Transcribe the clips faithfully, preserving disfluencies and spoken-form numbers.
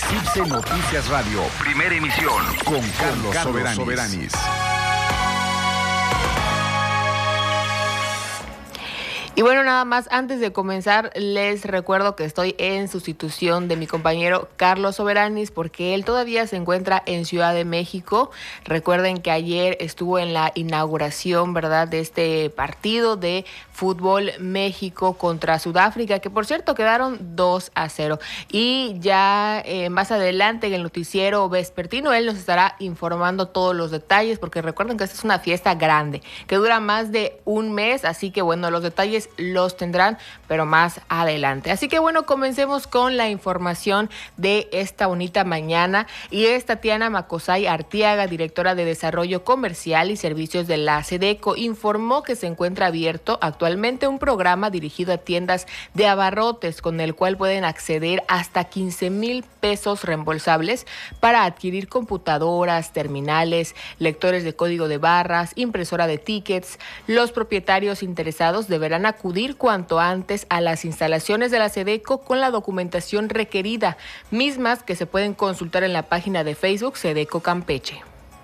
C I R C Noticias Radio, primera emisión, con Carlos, Carlos Soberanis. Soberanis. Y bueno, nada más, antes de comenzar, les recuerdo que estoy en sustitución de mi compañero Carlos Soberanis, porque él todavía se encuentra en Ciudad de México. Recuerden que ayer estuvo en la inauguración, ¿verdad?, de este partido de fútbol México contra Sudáfrica, que por cierto quedaron dos a cero. Y ya eh, más adelante en el noticiero vespertino, él nos estará informando todos los detalles, porque recuerden que esta es una fiesta grande, que dura más de un mes, así que bueno, los detalles los tendrán, pero más adelante. Así que bueno, comencemos con la información de esta bonita mañana, y es Tatiana Macosay Artiaga, directora de Desarrollo Comercial y Servicios de la SEDECO, informó que se encuentra abierto actualmente un programa dirigido a tiendas de abarrotes, con el cual pueden acceder hasta quince mil pesos reembolsables para adquirir computadoras, terminales, lectores de código de barras, impresora de tickets. Los propietarios interesados deberán acudir cuanto antes a las instalaciones de la SEDECO con la documentación requerida, mismas que se pueden consultar en la página de Facebook SEDECO Campeche.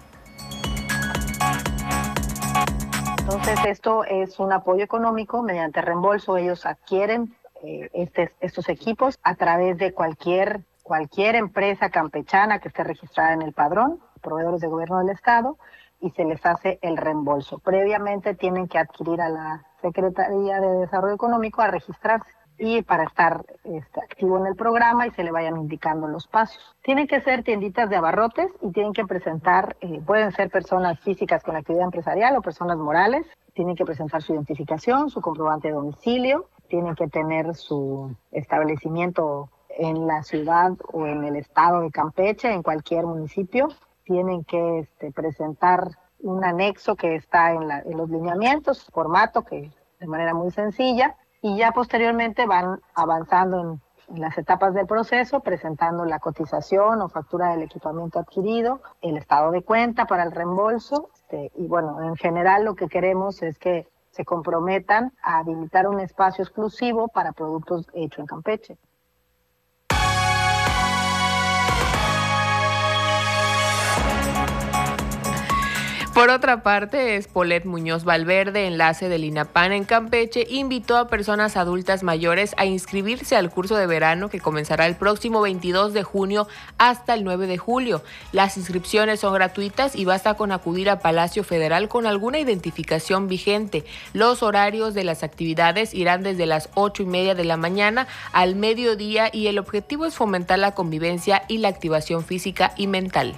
Entonces, esto es un apoyo económico. Mediante reembolso ellos adquieren eh, este, estos equipos a través de cualquier, cualquier empresa campechana que esté registrada en el padrón, proveedores de gobierno del estado, y se les hace el reembolso. Previamente tienen que adquirir a la Secretaría de Desarrollo Económico a registrarse y para estar este, activo en el programa, y se le vayan indicando los pasos. Tienen que ser tienditas de abarrotes y tienen que presentar, eh, pueden ser personas físicas con actividad empresarial o personas morales, tienen que presentar su identificación, su comprobante de domicilio, tienen que tener su establecimiento en la ciudad o en el estado de Campeche, en cualquier municipio, tienen que este, presentar un anexo que está en, la, en los lineamientos, formato que de manera muy sencilla, y ya posteriormente van avanzando en, en las etapas del proceso, presentando la cotización o factura del equipamiento adquirido, el estado de cuenta para el reembolso, este, y bueno, en general lo que queremos es que se comprometan a habilitar un espacio exclusivo para productos hechos en Campeche. Por otra parte, Espolet Muñoz Valverde, enlace del INAPAN en Campeche, invitó a personas adultas mayores a inscribirse al curso de verano que comenzará el próximo veintidós de junio hasta el nueve de julio. Las inscripciones son gratuitas y basta con acudir a Palacio Federal con alguna identificación vigente. Los horarios de las actividades irán desde las ocho y media de la mañana al mediodía, y el objetivo es fomentar la convivencia y la activación física y mental.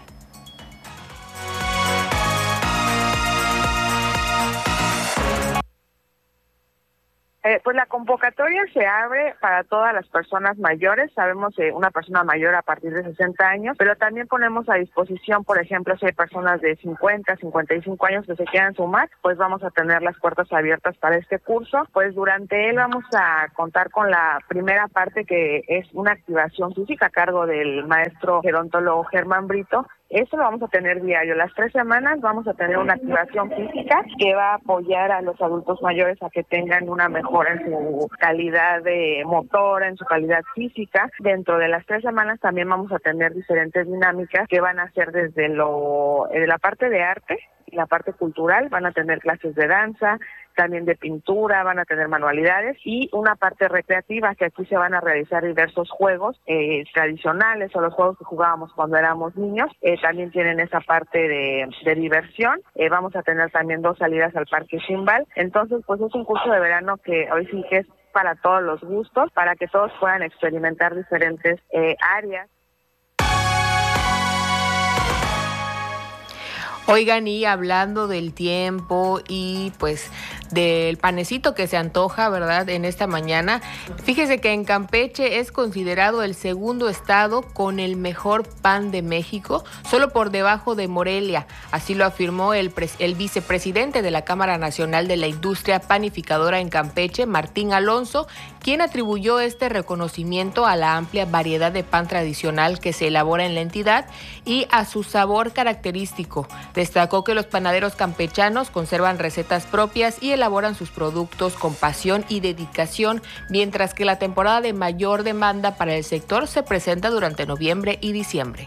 Eh, pues la convocatoria se abre para todas las personas mayores. Sabemos eh, una persona mayor a partir de sesenta años, pero también ponemos a disposición, por ejemplo, si hay personas de cincuenta, cincuenta y cinco años que se quieran sumar, pues vamos a tener las puertas abiertas para este curso. Pues durante él vamos a contar con la primera parte, que es una activación física a cargo del maestro gerontólogo Germán Brito. Eso lo vamos a tener diario. Las tres semanas vamos a tener una activación física que va a apoyar a los adultos mayores a que tengan una mejora en su calidad de motora, en su calidad física. Dentro de las tres semanas también vamos a tener diferentes dinámicas que van a ser desde lo de la parte de arte y la parte cultural. Van a tener clases de danza, también de pintura, van a tener manualidades, y una parte recreativa, que aquí se van a realizar diversos juegos eh, tradicionales o los juegos que jugábamos cuando éramos niños. Eh, también tienen esa parte de, de diversión. Eh, vamos a tener también dos salidas al Parque Ximbal. Entonces, pues es un curso de verano que hoy sí que es para todos los gustos, para que todos puedan experimentar diferentes eh, áreas. Oigan, y hablando del tiempo y pues del panecito que se antoja, ¿verdad?, en esta mañana, fíjese que en Campeche es considerado el segundo estado con el mejor pan de México, solo por debajo de Morelia. Así lo afirmó el, pres- el vicepresidente de la Cámara Nacional de la Industria Panificadora en Campeche, Martín Alonso, quien atribuyó este reconocimiento a la amplia variedad de pan tradicional que se elabora en la entidad y a su sabor característico. Destacó que los panaderos campechanos conservan recetas propias y el elaboran sus productos con pasión y dedicación, mientras que la temporada de mayor demanda para el sector se presenta durante noviembre y diciembre.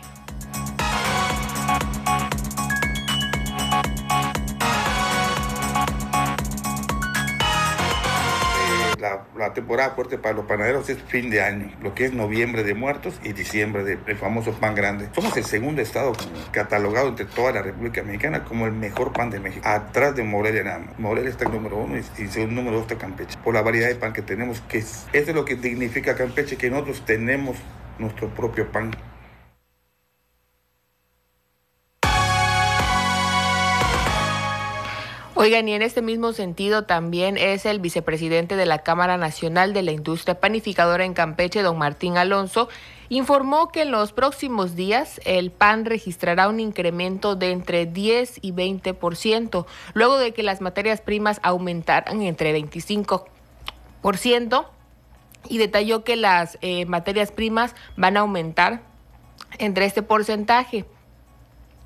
La, la temporada fuerte para los panaderos es fin de año, lo que es noviembre de Muertos y diciembre del de famoso pan grande. Somos el segundo estado catalogado entre toda la República Mexicana como el mejor pan de México, atrás de Morelia nada más. Morelia está el número uno y, y el número dos está Campeche, por la variedad de pan que tenemos, que es, eso es lo que dignifica Campeche, que nosotros tenemos nuestro propio pan. Oigan, y en este mismo sentido también es el vicepresidente de la Cámara Nacional de la Industria Panificadora en Campeche, don Martín Alonso, informó que en los próximos días el pan registrará un incremento de entre diez y veinte por ciento, luego de que las materias primas aumentaran entre veinticinco por ciento, y detalló que las eh, materias primas van a aumentar entre este porcentaje.